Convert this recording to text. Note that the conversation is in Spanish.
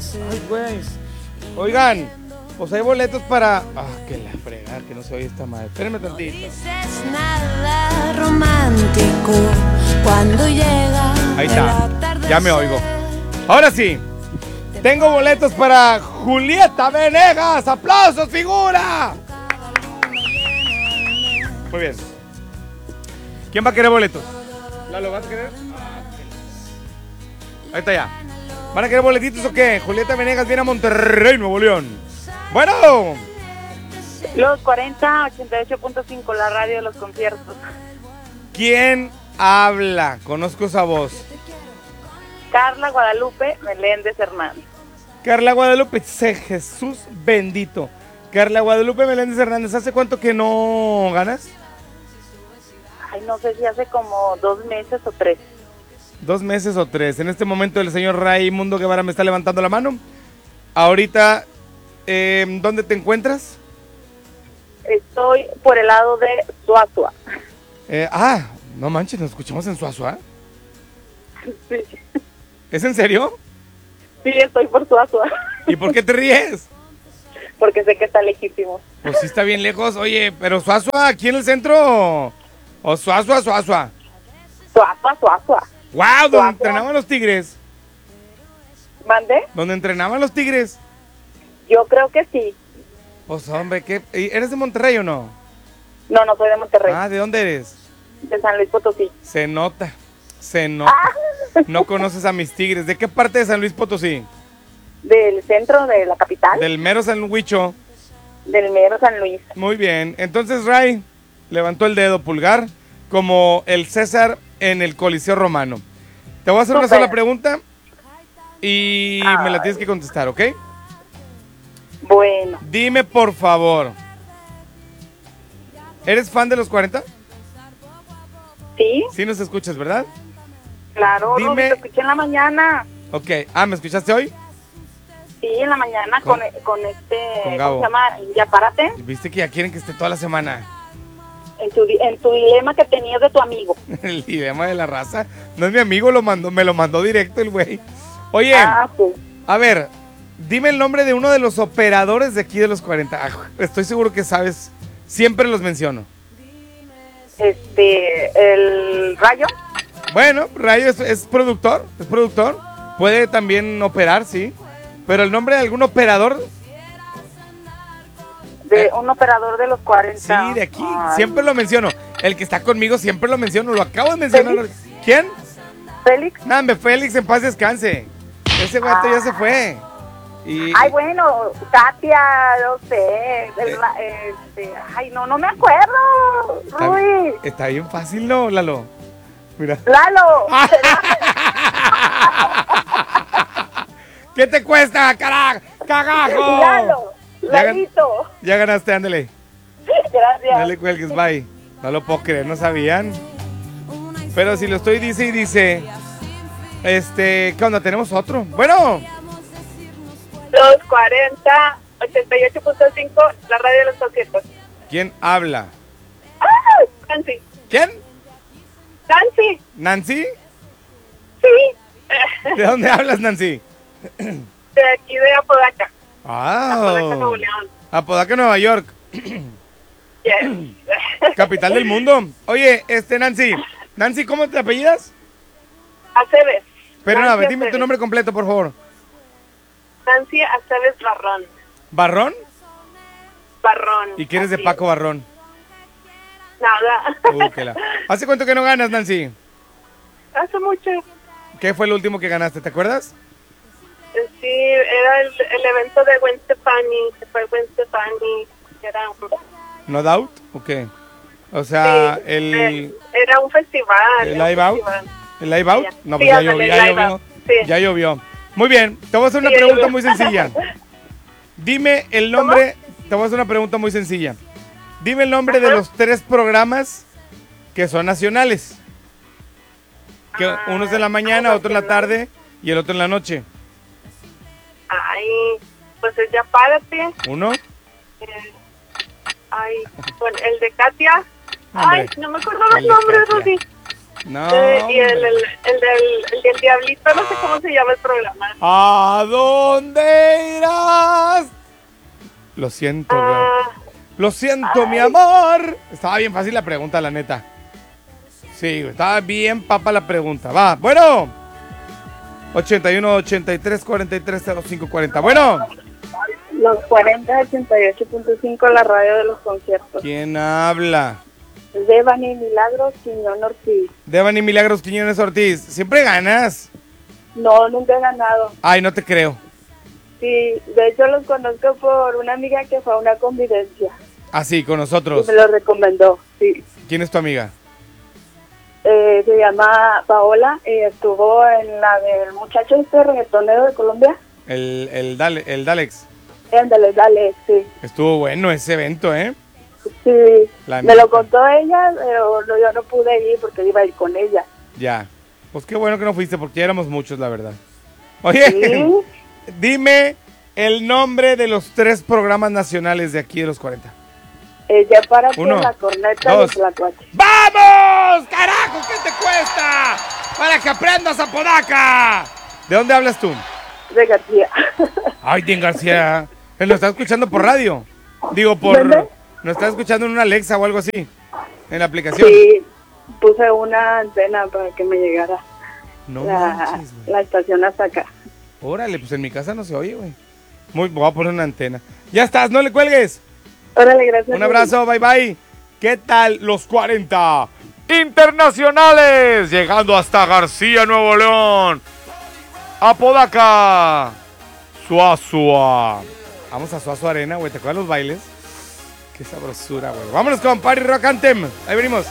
Ay, güey. Oigan, pues hay boletos para... Ah, que la fregada, que no se oye esta madre. Espérenme tantito. No dices nada romántico cuando llega. Ahí está, ya me oigo. Ahora sí, tengo boletos para Julieta Venegas. ¡Aplausos, figura! Muy bien. ¿Quién va a querer boletos? ¿Lalo, vas a querer? Ahí está ya. ¿Van a querer boletitos o qué? Julieta Venegas viene a Monterrey, Nuevo León. Bueno. Los 40, 88.5, la radio de los conciertos. ¿Quién habla? Conozco esa voz. Carla Guadalupe Meléndez Hernández. Carla Guadalupe, Jesús bendito. Carla Guadalupe Meléndez Hernández, ¿hace cuánto que no ganas? Ay, no sé si hace como 2 meses o 3. 2 meses o 3. En este momento el señor Raimundo Guevara me está levantando la mano. Ahorita, ¿dónde te encuentras? Estoy por el lado de Suazua. No manches, nos escuchamos en Suazua. Sí. ¿Es en serio? Sí, estoy por Suazua. ¿Y por qué te ríes? Porque sé que está lejísimo. Pues sí está bien lejos. Oye, pero Suazua, ¿aquí en el centro? ¿O Suazua? Suazua. ¡Wow! ¿Dónde entrenaban los Tigres? ¿Mande? ¿Dónde entrenaban los Tigres? Yo creo que sí. Pues hombre, ¿qué? ¿Eres de Monterrey o no? No, no soy de Monterrey. ¿De dónde eres? De San Luis Potosí. Se nota. No conoces a mis Tigres. ¿De qué parte de San Luis Potosí? Del centro de la capital. Del mero San Huicho. Del mero San Luis. Muy bien. Entonces Ray levantó el dedo pulgar como el César en el Coliseo Romano. Te voy a hacer una sola pregunta y me la tienes que contestar, ¿ok? Bueno. Dime, por favor. ¿Eres fan de los 40? Sí. Sí nos escuchas, ¿verdad? Claro, Dime. no, te escuché en la mañana. Ok. ¿Me escuchaste hoy? Sí, en la mañana con este... Con Gabo. ¿Cómo se llama? Ya párate. Viste que ya quieren que esté toda la semana. En tu dilema que tenías de tu amigo. El dilema de la raza. No es mi amigo, me lo mandó directo el güey. Oye, Pues. a ver, dime el nombre de uno de los operadores de aquí de los 40. Estoy seguro que sabes, siempre los menciono. El Rayo. Bueno, Rayo es productor, puede también operar, sí. Pero el nombre de algún operador. De un operador de los 40. Sí, de aquí, siempre lo menciono. El que está conmigo siempre lo menciono, lo acabo de mencionar. ¿Félix? ¿Quién? Félix. Nambe, Félix, en paz descanse. Ese vato ya se fue. Ay, bueno, Katia, no sé. No me acuerdo. Rui. Está bien fácil, ¿no, Lalo? Mira. Lalo. ¿Qué te cuesta, cagajo? Lalo. Lalito. Ya ganaste, ándale. Gracias. No le cuelgues, bye. No lo puedo creer, no sabían. Pero si lo estoy, dice y dice. ¿Qué onda? Tenemos otro. Bueno. Los 40, 88.5, la radio de los conciertos. ¿Quién habla? Nancy. ¿Quién? Nancy. ¿Nancy? Sí. ¿De dónde hablas, Nancy? De aquí de Apodaca. Apodaca, Nuevo Ah. León. Apodaca, Nueva York. Yes. Capital del mundo. Oye, Nancy. Nancy, ¿cómo te apellidas? Aceves. Pero Nancy nada, dime tu Aceves. nombre completo, por favor. Nancy Aceves Barrón. ¿Barrón? Barrón. ¿Y qué eres de así Paco Barrón? Nada. ¿Hace cuánto que no ganas, Nancy? Hace mucho. ¿Qué fue el último que ganaste? ¿Te acuerdas? Sí, era el evento de Gwen Stefani. Se fue Gwen Stefani. Era ¿No Doubt? ¿O qué? O sea, sí, era un festival. ¿El Live Out? ¿El Live Out? No, Sí, pues ya ándale, llovió. Live Out. Sí. Ya llovió. Muy bien, te voy a hacer una Sí, pregunta llovió. muy sencilla. Dime el nombre. Te voy a hacer una pregunta muy sencilla. Dime el nombre de los 3 programas que son nacionales. Que uno es en la mañana, otro en la tarde y el otro en la noche. Ay, pues es Ya Párate. ¿Uno? Bueno, el de Katia. Hombre, Ay, no me acuerdo los el de nombres, Katia. Rosy. No. Y el del Diablito, no sé cómo se llama el programa. ¿A dónde irás? Lo siento, güey. Lo siento, mi amor. Estaba bien fácil la pregunta, la neta. Sí, güey, estaba bien papa la pregunta. Va, bueno. 81 83 43 05 40. Bueno. Los 40, 88.5, la radio de los conciertos. ¿Quién habla? Devani Milagros Quiñón Ortiz. Devani Milagros Quiñones Ortiz. Siempre ganas. No, nunca he ganado. Ay, no te creo. Sí, de hecho los conozco por una amiga que fue a una convivencia. Ah, sí, con Y nosotros. me lo recomendó, sí. ¿Quién es tu amiga? Se llama Paola y estuvo en la del muchacho este reggaetonero de Colombia. El Dalex. Ándale, dale, sí. Estuvo bueno ese evento, ¿eh? Sí, La me neta. lo contó ella, pero yo no pude ir porque iba a ir con ella. Ya. Pues qué bueno que no fuiste porque ya éramos muchos, la verdad. Oye, Sí. dime el nombre de los 3 programas nacionales de aquí de los 40. Ya párate Uno, en la corneta dos. de Tlacuache. ¡Vamos! ¡Carajo! ¿Qué te cuesta? Para que aprendas a Podaca. ¿De dónde hablas tú? De García. Ay, Tien García. Él lo está escuchando por radio. Digo, ¿Dónde? ¿Nos está escuchando en una Alexa o algo así? En la aplicación. Sí, puse una antena para que me llegara No manches, güey. la estación hasta acá. Órale, pues en mi casa no se oye, güey. Voy a poner una antena. Ya estás, no le cuelgues. Órale, gracias. Un abrazo, bye bye. ¿Qué tal los 40 internacionales? Llegando hasta García, Nuevo León. Apodaca. Suazua. Vamos a Suazua Arena, güey. ¿Te acuerdas los bailes? Qué sabrosura, güey. Vámonos con Party Rock Anthem. Ahí venimos.